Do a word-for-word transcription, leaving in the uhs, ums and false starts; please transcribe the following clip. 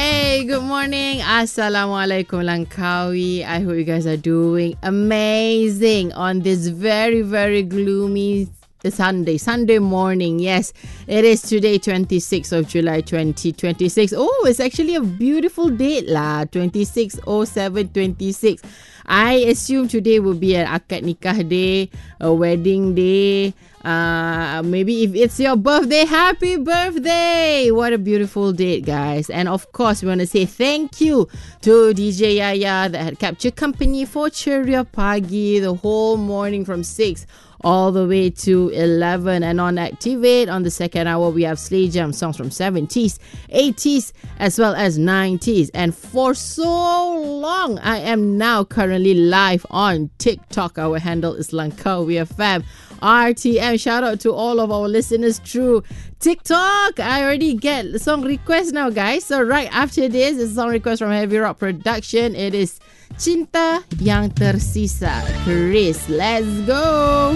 Hey, good morning. Assalamualaikum Langkawi. I hope you guys are doing amazing on this very, very gloomy Sunday, Sunday morning. Yes, it is today, twenty-sixth of July, twenty twenty-six. Oh, it's actually a beautiful date lah, twenty-six oh seven twenty-six. I assume today will be an akad nikah day, a wedding day. Uh, maybe if it's your birthday, happy birthday! What a beautiful date, guys. And of course, we want to say thank you to D J Yaya that had captured company for Ceria Pagi the whole morning from six all the way to eleven. And on Activate, on the second hour, we have Slay Jam songs from seventies, eighties, as well as nineties. And for so long, I am now currently live on TikTok. Our handle is Langkawi F M. R T M. Shout out to all of our listeners through TikTok. I already get song requests now, guys. So right after this, it's a song request from Heavy Rock Production. It is Cinta Yang Tersisa. Chris, let's go.